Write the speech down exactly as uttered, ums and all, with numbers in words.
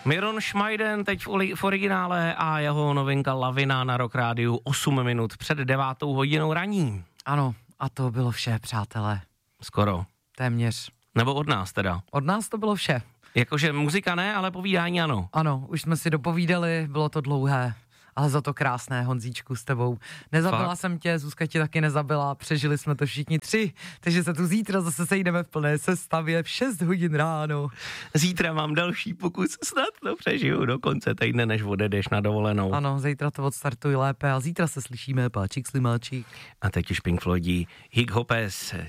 Miron Šmajden teď v, oli, v originále a jeho novinka Lavina na Rock Rádiu osm minut před devátou hodinou raní. Ano, a to bylo vše, přátelé. Skoro. Téměř. Nebo od nás teda. Od nás to bylo vše. Jakože muzika ne, ale povídání ano. Ano, už jsme si dopovídali, bylo to dlouhé, ale za to krásné, Honzíčku, s tebou. Nezabila Fakt? jsem tě, Zuzka ti taky nezabila, přežili jsme to všichni tři, takže se tu zítra zase sejdeme v plné sestavě v šest hodin ráno. Zítra mám další pokus, snad to přežiju do konce týdne, než odjedeš na dovolenou. Ano, zítra to odstartuj lépe a zítra se slyšíme, páčik slimáčik. A teď už Pink Floydí Hip Hopes,